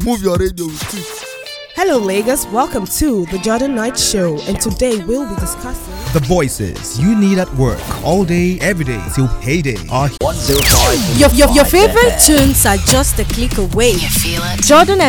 Move your radio with it. Hello Lagos, welcome to the Jordan Knight Show, and today we'll be discussing the voices you need at work all day, every day till payday are 105. Your favorite tunes are just a click away. You feel it? Jordan